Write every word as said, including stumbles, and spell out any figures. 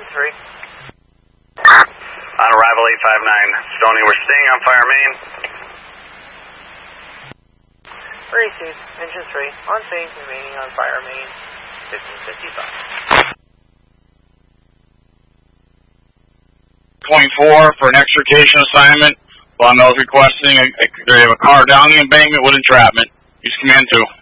three. On arrival eight five nine, Stony, we're staying on fire main. Received, engine three, on phase, remaining on fire main, fifteen fifty-five. Point four for an extrication assignment. While I was requesting a, a, a car down the embankment with entrapment. Use command two.